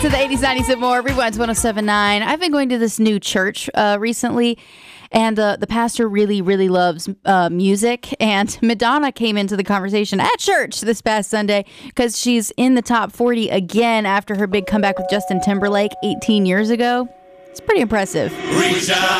to the 80s, 90s, and more. Rewinds 107.9. I've been going to this new church recently, and the pastor really, really loves music. And Madonna came into the conversation at church this past Sunday because she's in the top 40 again after her big comeback with Justin Timberlake 18 years ago. It's pretty impressive. Reach out.